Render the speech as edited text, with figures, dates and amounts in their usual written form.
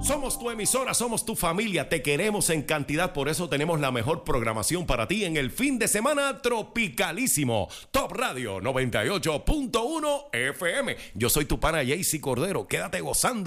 Somos tu emisora, somos tu familia, te queremos en cantidad, por eso tenemos la mejor programación para ti en el fin de semana tropicalísimo. Top Radio 98.1 FM. Yo soy tu pana Jaycee Cordero, quédate gozando.